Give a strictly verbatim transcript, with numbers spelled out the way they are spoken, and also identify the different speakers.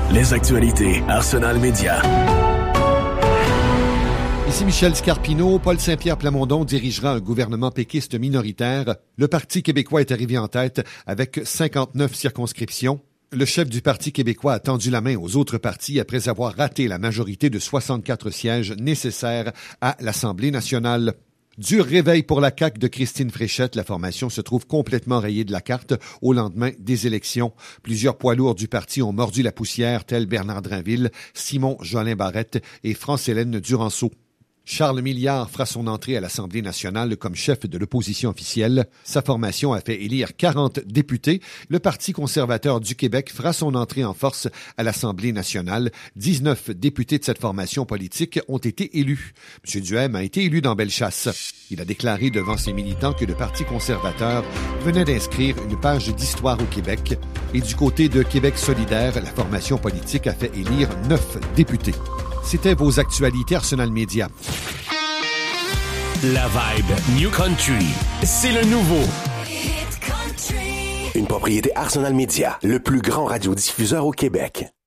Speaker 1: Les actualités Arsenal Média.
Speaker 2: Ici Michel Scarpino. Paul Saint-Pierre Plamondon dirigera un gouvernement péquiste minoritaire. Le Parti québécois est arrivé en tête avec cinquante-neuf circonscriptions. Le chef du Parti québécois a tendu la main aux autres partis après avoir raté la majorité de soixante-quatre sièges nécessaires à l'Assemblée nationale. Dur réveil pour la C A Q de Christine Fréchette. La formation se trouve complètement rayée de la carte au lendemain des élections. Plusieurs poids lourds du parti ont mordu la poussière, tels Bernard Drinville, Simon Jolin Barrette et France-Hélène Duranceau. Charles Milliard fera son entrée à l'Assemblée nationale comme chef de l'opposition officielle. Sa formation a fait élire quarante députés. Le Parti conservateur du Québec fera son entrée en force à l'Assemblée nationale. dix-neuf députés de cette formation politique ont été élus. M. Duhem a été élu dans Bellechasse. Il a déclaré devant ses militants que le Parti conservateur venait d'inscrire une page d'histoire au Québec. Et du côté de Québec solidaire, la formation politique a fait élire neuf députés. C'était vos actualités Arsenal Média.
Speaker 1: La vibe New Country, c'est le nouveau. Une propriété Arsenal Média, le plus grand radiodiffuseur au Québec.